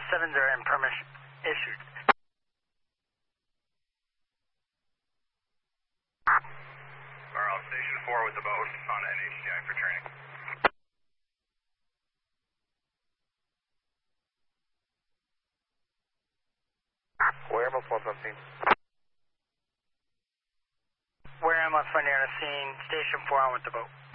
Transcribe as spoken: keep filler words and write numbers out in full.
sevens are in permission issued. Carl, Station four with the boat on N H C I for training. Wareham four fifteen. Wareham left front near the scene. Station four on with the boat.